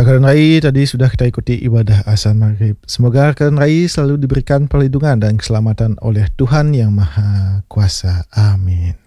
Kalian Rai, tadi sudah kita ikuti ibadah azan maghrib. Semoga kalian Rai selalu diberikan perlindungan dan keselamatan oleh Tuhan Yang Maha Kuasa. Amin.